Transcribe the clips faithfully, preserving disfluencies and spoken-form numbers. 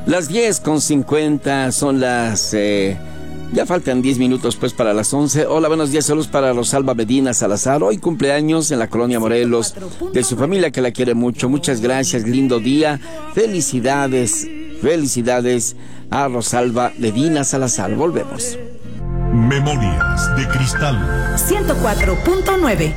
Las diez con cincuenta, son las... Eh, ya faltan diez minutos pues para las once. Hola, buenos días, saludos para Rosalba Medina Salazar. Hoy cumpleaños en la colonia Morelos, de su familia que la quiere mucho. Muchas gracias, lindo día. Felicidades, felicidades a Rosalba Medina Salazar. Volvemos. Memorias de Cristal ciento cuatro punto nueve.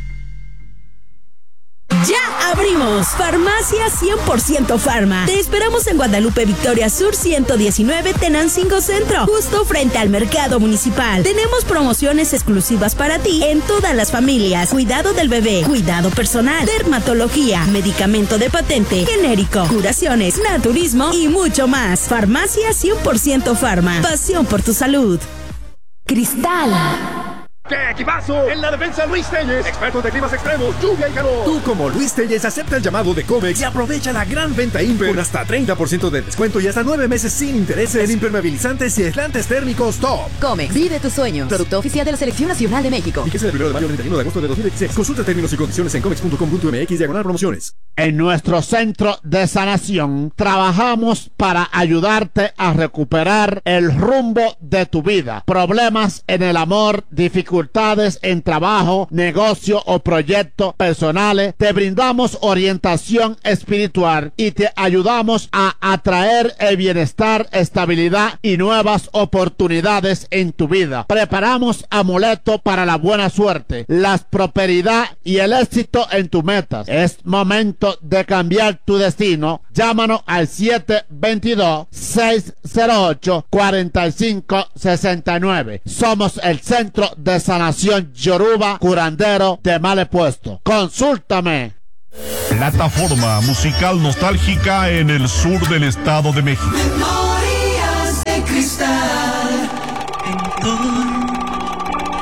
¡Ya abrimos! Farmacia cien por ciento Farma. Te esperamos en Guadalupe Victoria Sur ciento diecinueve, Tenancingo Centro, justo frente al Mercado Municipal. Tenemos promociones exclusivas para ti en todas las familias. Cuidado del bebé, cuidado personal, dermatología, medicamento de patente, genérico, curaciones, naturismo y mucho más. Farmacia cien por ciento Farma. Pasión por tu salud. Cristal. ¡Qué equipazo! En la defensa, Luis Telles, experto de climas extremos, lluvia y calor. Tú, como Luis Telles, acepta el llamado de Comex y aprovecha la gran venta Imper con hasta treinta por ciento de descuento y hasta nueve meses sin intereses en impermeabilizantes y aislantes térmicos top. Comex, vive tus sueños. Producto oficial de la Selección Nacional de México. Fíjese del primero de mayo al treinta y uno de agosto de dos mil dieciséis. Consulta términos y condiciones en comex punto com punto m x diagonal promociones. En nuestro centro de sanación trabajamos para ayudarte a recuperar el rumbo de tu vida. Problemas en el amor, dificultades en trabajo, negocio o proyectos personales. Te brindamos orientación espiritual y te ayudamos a atraer el bienestar, estabilidad y nuevas oportunidades en tu vida. Preparamos amuletos para la buena suerte, la prosperidad y el éxito en tus metas. Es momento de cambiar tu destino. Llámanos al siete dos dos, seis cero ocho, cuatro cinco seis nueve. Somos el Centro de Sanación Yoruba Curandero de Malepuesto. Consúltame. Plataforma musical nostálgica en el sur del Estado de México. Memorias de Cristal. En todo